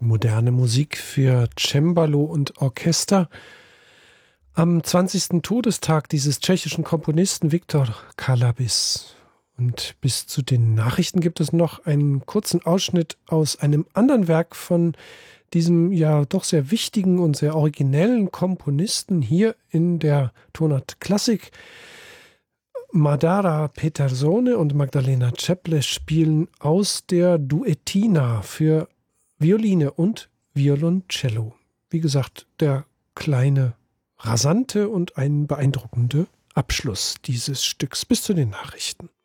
Moderne Musik für Cembalo und Orchester. Am 20. Todestag dieses tschechischen Komponisten Viktor Kalabis. Und bis zu den Nachrichten gibt es noch einen kurzen Ausschnitt aus einem anderen Werk von diesem ja doch sehr wichtigen und sehr originellen Komponisten hier in der Tonart Klassik. Madara Petersone und Magdalena Ceple spielen aus der Duettina für Violine und Violoncello. Wie gesagt, der kleine, rasante und ein beeindruckende Abschluss dieses Stücks bis zu den Nachrichten.